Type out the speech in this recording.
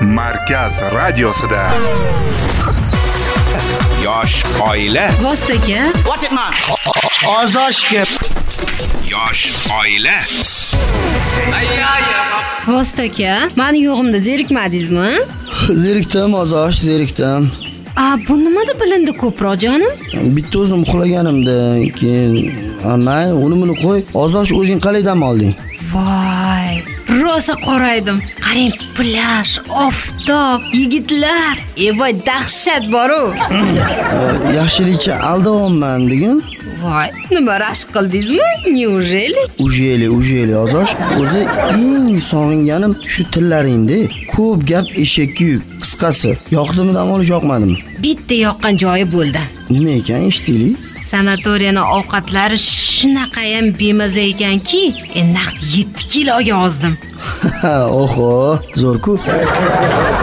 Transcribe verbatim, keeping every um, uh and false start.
Markaz radiosida. Yosh oila. Vostaka. What it man? Ozoshga. Yosh oila. Vostaka, meni yo'g'imda zerikmadingizmi? Zerikdim, Ozosh, zerikdim. A, bu nimada bilindi ko'proq jonim? Bitta o'zim uxlaganimda, keyin mayli, uni buni qo'y. Ozosh, o'zing qalay dam olding? Voy, rosa qoraydim. Qarang, plyaj, oftob, yigitlar. E voy, dahshat bor-ku. Yaxshilikcha aldayapman degan. Voy, nima rashk qildingizmi? Неужели? Ujeli, ujeli, Ozosh. O'zi eng sog'inganim shu tillaringda. Ko'p gap eshakka yuk. Qisqasi, yoqdimi dam olish, yoqmadimi? Bitta yoqqan joyi bo'ldi. Nima ekan, eshitdinglik? Sanatoriyaning ovqatlari shunaqa ham bemaza ekanki, naqd yetti kiloga ozdim. Oho, zo'r-ku.